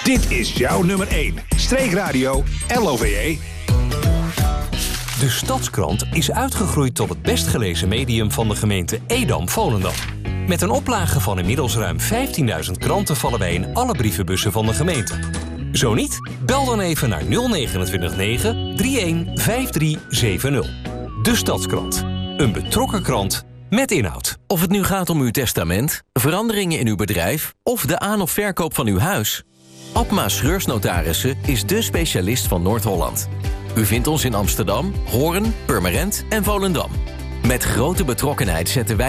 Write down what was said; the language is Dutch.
Dit is jouw nummer 1. Streekradio LOVE. De Stadskrant is uitgegroeid tot het best gelezen medium van de gemeente Edam-Volendam. Met een oplage van inmiddels ruim 15.000 kranten vallen wij in alle brievenbussen van de gemeente. Zo niet? Bel dan even naar 029 9 315370. De Stadskrant. Een betrokken krant met inhoud. Of het nu gaat om uw testament, veranderingen in uw bedrijf of de aan- of verkoop van uw huis. Abma Schreursnotarissen is dé specialist van Noord-Holland. U vindt ons in Amsterdam, Hoorn, Purmerend en Volendam. Met grote betrokkenheid zetten wij